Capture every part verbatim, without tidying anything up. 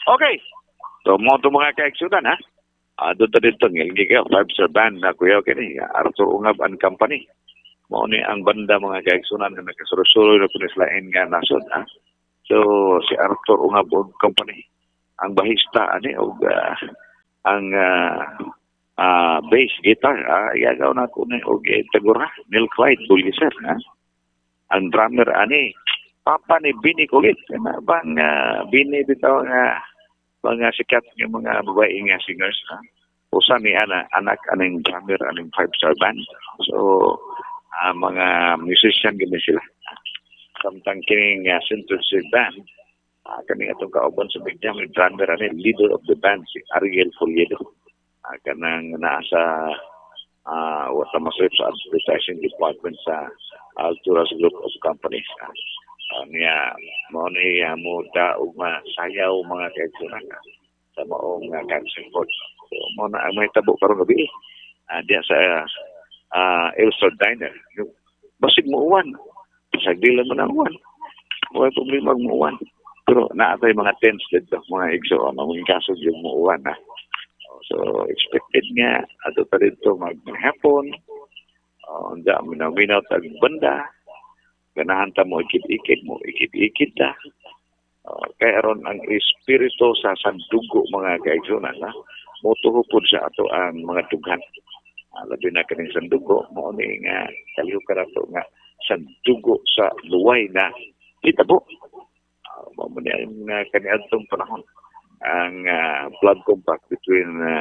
Okay. So, mo ito mga kaeksunan, ha? Uh, doon ta dito, ngilgi ka, five-star band na kuya, okay ni, Arthur Ungab and Company. Mo ni ang banda mga kaeksunan na nagkasulo-sulo na punislain nga nasod, ha? So, si Arthur Ungab and Company. Ang bahista, ani, o uh, ang uh, uh, bass guitar, uh, iyagaw na ko ni, o Tagora, Neil Clyde, Buliser, ha? Ang drummer, ani, Papa ni Bini Kulit, na bang uh, Bini bitaw nga, mga sikat ng mga babae nga singers, ha? Usa ni ana anak aning drummer aning five-star band. So uh, mga musician gini sila. Samtang kining uh, Central Street Band, uh, kani atong kauban sa bigyan ni drummer ani leader of the band si Ariel Folledo. Uh, kanang nasa uh, what the masrip sa advertising department sa Alturas Group of Companies. Uh, uh, niya mo ni uh, mo da ugma sayaw mga kaigsunan sa maong uh, cancer board. So, mo na ang may tabo karon gabi. Uh, diya sa uh, Elstar Diner. Yung basig mo uwan. Sagdila mo na uwan. Wala problema mo uwan. Pero naatay mga tents dito, mga igso, mga kasog yung mo uwan. Ha? So, expected nga, ato pa dito maghapon. Uh, Diya, minaw-minaw tayong banda. Ganahan ta mo, ikit-ikit mo, ikit-ikit ta. Uh, kaya ron ang espiritu sa sandugo mga kaigsunan, ha? Motuhupod sa ato ang mga tughan. Uh, labi na kaning sandugo, mo ni nga, kaliw ka na nga, sandugo sa luway na hitabo. Uh, mo ni ang uh, kaniadtong panahon. Ang uh, blood compact between uh,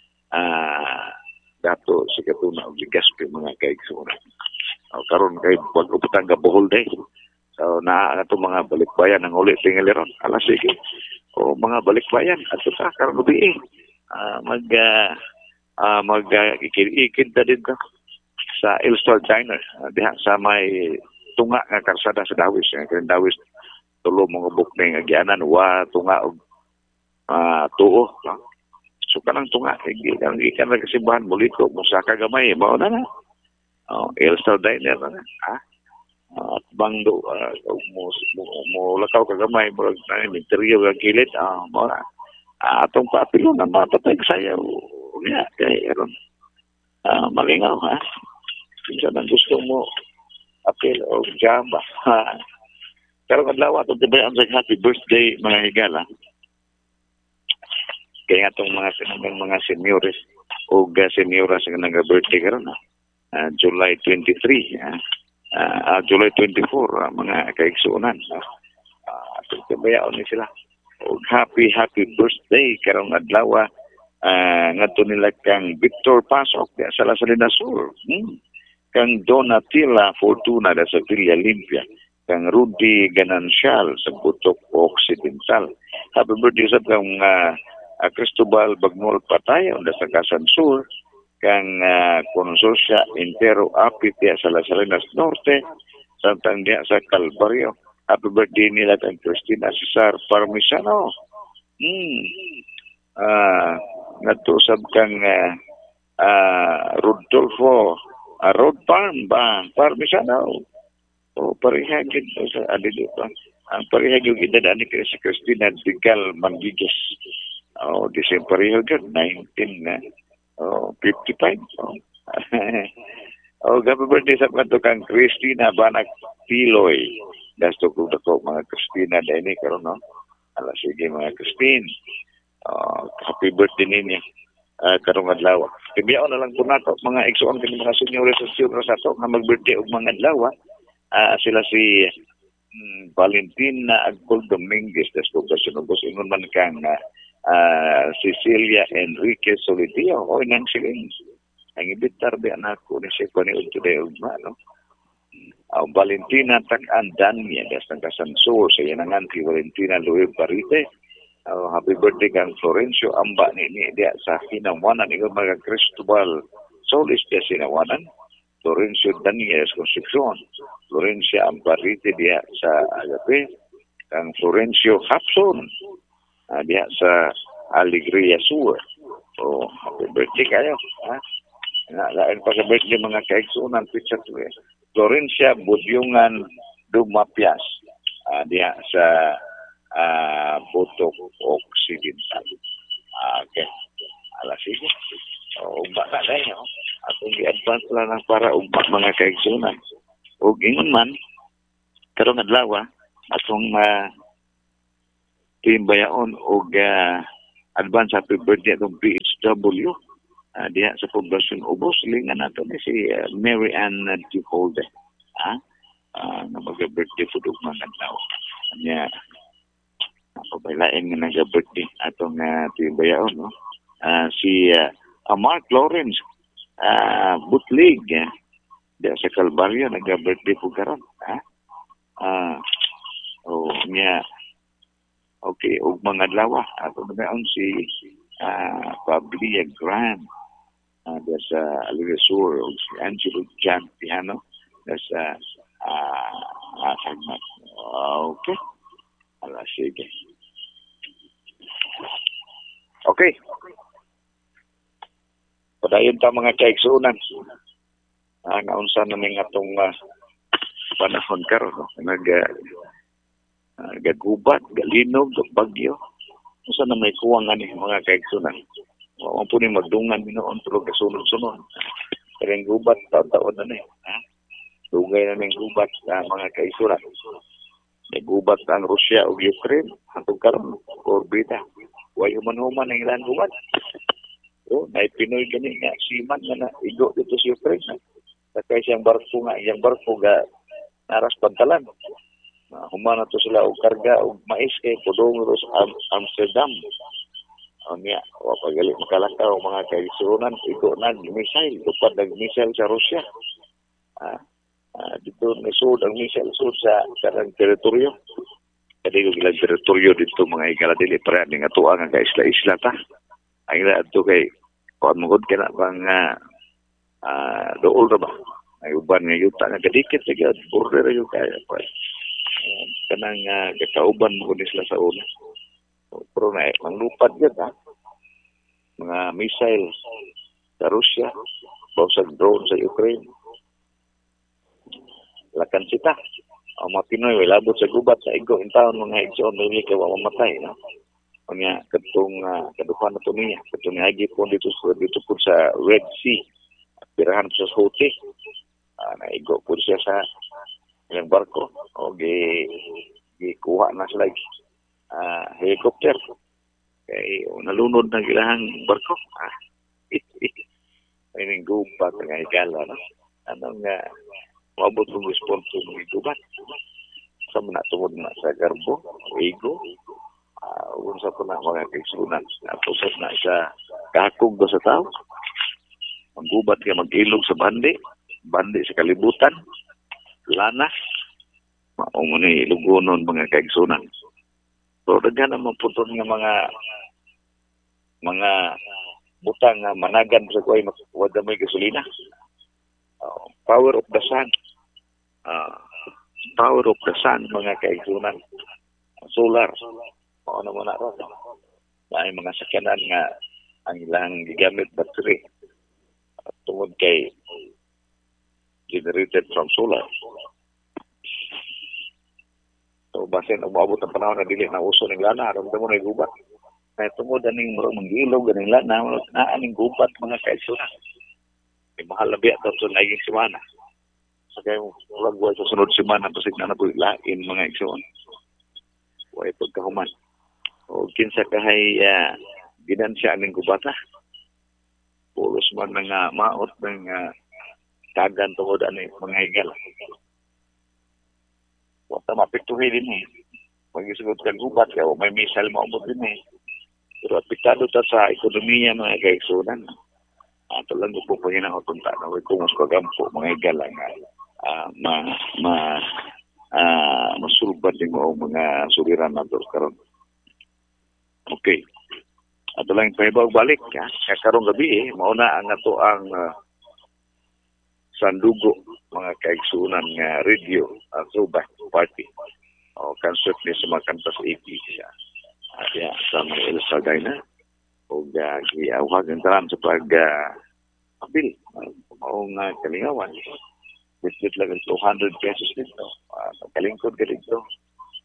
uh, dato si Katuna o si Gaspi mga kaigsunan. Uh, karon kay pag-uputang ka Bohol Day. So, na ito mga balikbayan ng ulit tingaliron. Alas, sige. O mga balikbayan. At ito ka, karon gabi uh, mag, uh, uh, mag uh, ikid-ikid na dito sa Elstar Diner. Uh, diha sa may tunga nga karsada sa Dawis. Kaya Dawis, tulo mga bukning agyanan. Wa, tunga, o uh, tuo. No? So, kanang tunga. Ikan na kasibahan, mulito, musa kagamay. Mao na na. Oh, Elstar Diner na na. Ha? At uh, bangdo uh, mo mo, mo lakaw kagamay murag na interior ang kilit ah uh, mo na uh, atong papilo na mapatay sayaw niya kay aron uh, malingaw ha kinsa nang gusto mo apil o jamba ha pero kadlaw ato tibayan sa happy birthday mga higala kay atong mga sinamang mga seniors o ga senioras nga nag-birthday karon ha uh, July twenty-three ha Uh, uh, July twenty-four, uh, mga kaigsunan. Uh, uh, Tubayaon ni sila. O, happy, happy birthday karong adlaw. Uh, ngadto nila kang Victor Pasok sa La Salina Sur. Hmm. Kang Donatilla Fortuna sa Villa Limpia. Kang Rudy Ganancial sa Butok Occidental. Happy birthday sa kang uh, uh, Cristobal Bagnol Patayon sa Quezon Sur. Kang uh, konsorsya Intero Apit diya sa Las Salinas Norte, samtang diya sa Calvario. Happy birthday nila kang Cristina Cesar Parmisano. Hmm. Uh, Natusab kang uh, uh, Rodolfo uh, Road Farm ba? Parmisano. O parihagin sa adilo pa. Ang parihagin idadaan ni si Cristina Digal Mangigas. O, December yun, nineteen na. Oh, fifty-five. Oh, oh happy birthday sa kanto kang Christina Banak Piloy. Gasto ko dako mga Christina dini karon no. Ala sige mga Christine. Oh, happy birthday ninyo. Uh, karong adlaw. Tibiyaon na lang po nato mga igsoon kini mga seniors sa seniors sa to nga mag-birthday og mga adlaw. Uh, sila si um, Valentina Agcol Dominguez des ko kasunugos ingon man kang uh, Uh, Cecilia Enrique Solidio o nang siling ang ibitar di anak ko ni siya pa ni Ultude Ugma no? Uh, Valentina Tac-Andania das ng Kasansur sa yanangan si Valentina Louis Barite uh, happy birthday kang Florencio Amba ni ni dia sa hinawanan ikaw mga Cristobal Solis dia sinawanan Florencio Daniel Concepcion Florencia Ambarite dia sa Agape kang Florencio Hapson Uh, diya sa Alegria Sur. So, happy birthday kayo. Ha? Lain pa sa birthday mga kaigsunan, pizza to eh. Florencia Budyungan Dumapias. Uh, diya sa uh, Potok Occidental. Ah, okay. Ala sige. O ugma na dahil, no? Atong i-advance lang ng para ugma mga kaigsunan. O ingon man, karong adlaw, ah, atong uh, timbayaon o uh, advance happy birthday atong P H W. Uh, diha sa poblasyon Ubos, lingan nato ni si uh, Mary Ann Tifolde. Ah, uh, na mag-birthday po ug mga adlaw. Anya, napabailain nga nag-birthday atong uh, timbayaon, no? Uh, si uh, uh, Mark Lawrence uh, Butlig, uh, diya sa Calvario, nag-birthday po karon. Ha? Ah, uh, oh, niya, okay, ug mga adlaw, atong naon si uh, Pablia Grant, uh, diya sa Aligasur, ug si Angelo Jan Piano, diya sa uh, uh, Sagmat. Okay. Ala, sige. Okay. Padayon ta mga kaigsunan. Ah, naunsa na ning atong uh, panahon karon, no? Nag uh, uh, gagubat, galinog, bagyo. Unsa na may kuwang ani mga kaigsunan. Wa po ni magdungan minoon pero kasunod-sunod. Kareng gubat taon-taon na ni, ha? Dugay na ning gubat sa uh, mga kaigsunan. Nagubat ang Russia ug Ukraine atong karon orbita. Wa human-human ang ilang gubat. So, may Pinoy gani nga siman nga na igo dito sa Ukraine. Sakay siyang barko nga, iyang barko ga naras pantalan. Uh, humana to sila og karga og mais kay pudong sa Am- Amsterdam. O niya, wa pagali makalakaw mga kaigsunan, igo na missile, upad ng missile sa Russia. Ah, uh, dito nisud ang missile sud sa karang teritoryo. Kadi ko ilang teritoryo dito mga igala dili para ning atuang nga isla-isla ta. Ang ila ato kay kuan mo gud kana bang uh, uh, dool ra ba? Ay uban nga yuta nga kadikit sa border yung kaya pa. Uh, kanang uh, kakauban mo gud sila sa una. So, pero na ang lupad yun ha. Mga missile sa Russia, bawsag drone sa Ukraine. Lakan sita. Ang mga Pinoy, way labot sa gubat sa igo in taon mga igsoon, may kay wa mamatay, no? Kanya katong uh, kaduhan na to niya, katong hagi po dito sa dito po sa Red Sea, pirahan po sa Houthi. Uh, naigo po siya sa ilang barko o gi gikuha na sila uh, helicopter. Kay nalunod na ilahang barko. Ah, may gubat nga igala, no? Anong nga uh, mabot kong responso ng igubat. Sa mga tungod na sa garbo, igo, uh, unsa po na mga kaigsunan. Napusap na sa kakog do sa tao. Ang gubat ka mag-ilog sa bandi, bandi sa kalibutan, lana, maong ni ilugonon mga kaigsunan. Pero daghan naman po nga mga mga butang nga managan sa kuhay wada may gasolina. Uh, power of the sun. Uh, power of the sun, mga kaigsunan. Solar. O ano mo na ron. May mga sakyanan nga ang ilang gigamit battery. Uh, tungod kay generated from solar. So, basin, umabot ang panahon na dili na uso ng lana. Aram mo na gubat. Kaya tungod aning murang manggilog, aning lana, na aning gubat, mga kaigsunan. May mahal na biya tapos na naging simana. So kaya walang buhay sa sunod simana pasig na nabuhi lain mga igsoon. Huwag pagkahuman. O kinsa kahay uh, ginansya aning gubata. Pulos man nga maot ng uh, kagan tungod aning mga higal. Huwag na mapiktuhi din eh. Mag-isugot kang gubat kaya may misal maumot din eh. Pero apektado ta sa ekonomiya mga kaigsunan. Ato lang po po ginang utunta na huwag kung mas kagampo mga igala nga uh, ma, ma, uh, masulbad din mo mga suliran na doon karon. Okay. Ato lang pahibaw balik. Ha? Kaya karong gabi eh, mauna ang ato ang uh, sandugo mga kaigsunan nga radio uh, Zuba Party. O concert ni sa mga kantas A P siya. Uh, yeah, sa mga El Sagayna. O uh, giawag ang taran sa pag uh, apil. O nga uh, kalingawan. Bisit lang two hundred pesos dito. Uh, kalingkod ka dito.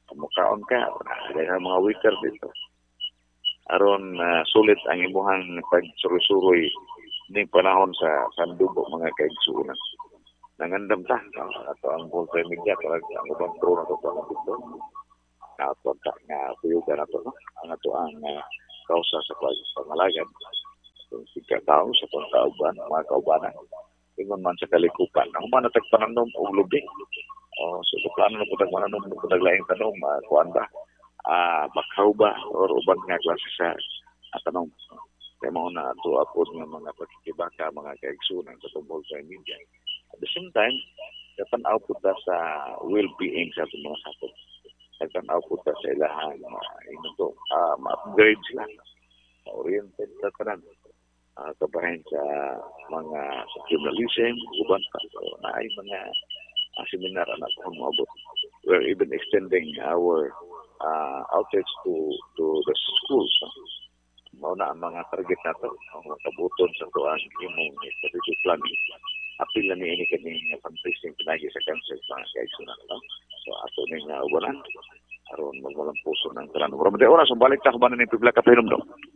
mukaon ka, kaya mga weaker dito. Aron uh, sulit ang imuhang pagsuroy-suroy ning panahon sa sandugo mga kaigsuunan. Nangandam ta, uh, ato ang multimedia, kalag ang ubang drone ato pa dito. Ato ta nga kuyugan ato, no? Ang ato ang uh, kausa sa pangalagan. Kung sika tao sa pangkauban, mga kaubanan. Ingon man sa kalikupan. Ang manatag pananom o lubi. O, so, plano na po tagmananom, po taglaing tanong, uh, kuhan ba? Uh, makhaw ba? Or ubang nga klase sa uh, tanong. Kaya mga na ito apod ng mga pagkikibaka, mga kaigsunan sa tungkol sa media. At the same time, katanaw po ta sa well-being sa itong mga sakot. Katanaw po ta sa ilahan, uh, ito, uh, ma-upgrade sila. Ma-oriented sa tanan. Uh, kabahin sa mga sa journalism, uban pa. So, na ay mga uh, seminar na po umabot. We're even extending our uh, outreach to to the schools. No? Mauna ang mga target na ito, ang mga kabuton sa tuwang imong strategic planning. Apil na niya ini kaning fundraising pinagi sa cancer mga kaigsunan. No? So, ato ning uh, ubanan, aron magwalang puso ng talan. Maraming oras, balik ta kubanan ng pibla ka pinom, no?